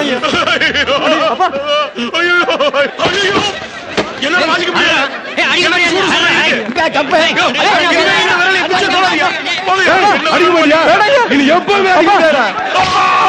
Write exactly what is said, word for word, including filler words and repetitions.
போறாங்க. அப்பா ஐயோ ஐயோ என்ன வாசிக்க முடியல. ஏய் அடிக்க முடியல. கம்பே அடிக்க முடியல. நீ எப்பவே அடிக்கறடா.